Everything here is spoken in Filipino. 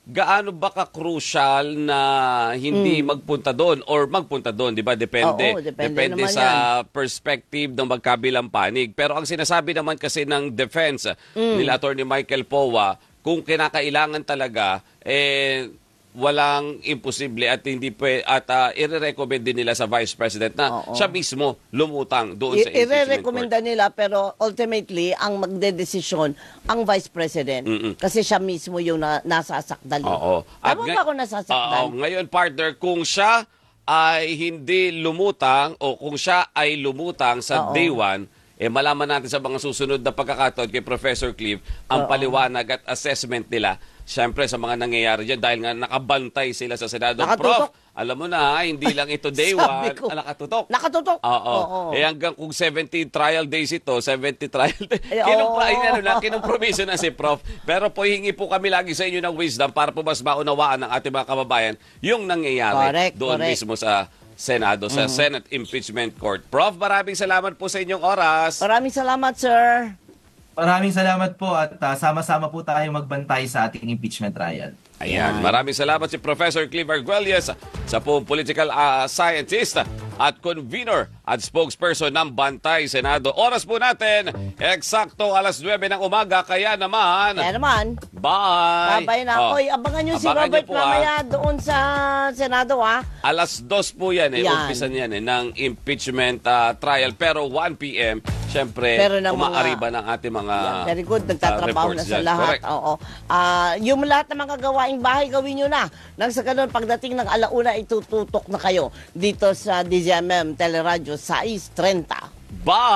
gaano ba ka-crucial na hindi magpunta doon or magpunta doon, 'di ba? Depende. Oo, Depende naman sa perspective ng magkabilang panig. Pero ang sinasabi naman kasi ng defense nila Attorney Michael Powa, kung kinakailangan talaga walang imposible at hindi ire-recommend din nila sa Vice President na siya mismo lumutang doon sa impeachment court. Ire-recommenda nila pero ultimately ang magdedesisyon ang Vice President kasi siya mismo yung nasasakdal. Oo. Tama ba ako nasasakdal? Ngayon, partner, kung siya ay hindi lumutang o kung siya ay lumutang sa day 1, malaman natin sa mga susunod na pagkakataon kay Professor Clive ang paliwanag at assessment nila. Siyempre, sa mga nangyayari dyan, dahil nga nakabantay sila sa Senado. Nakatutok. Prof, alam mo na, hindi lang ito day 1, nakatutok. Nakatutok. Oo. Hanggang kung 70 trial days ito, 70 trial days, kinumpromiso na si Prof. Pero po, hingi po kami lagi sa inyo ng wisdom para po mas maunawaan ng ating mga kababayan yung nangyayari doon mismo sa Senado, sa Senate Impeachment Court. Prof, maraming salamat po sa inyong oras. Maraming salamat, sir. Maraming salamat po at sama-sama po tayo magbantay sa ating impeachment trial. Ayan, maraming salamat si Professor Clive Arguelles sa pong political scientist at convener at spokesperson ng Bantay Senado. Oras po natin, eksakto alas 9 ng umaga, kaya naman, bye! Bye na. Oy, abangan nyo si Robert mamaya doon sa Senado, Alas 2 po yan, umpisan yan ng impeachment trial. Pero 1 p.m., siyempre, umaariba ng ating mga very good, nagtatrabaho na sa lahat. Oo. Yung lahat ng mga gawaing bahay, gawin nyo na. Nang sa ganun, pagdating ng alauna, itututok na kayo dito sa DZMM Teleradio 630. Bye!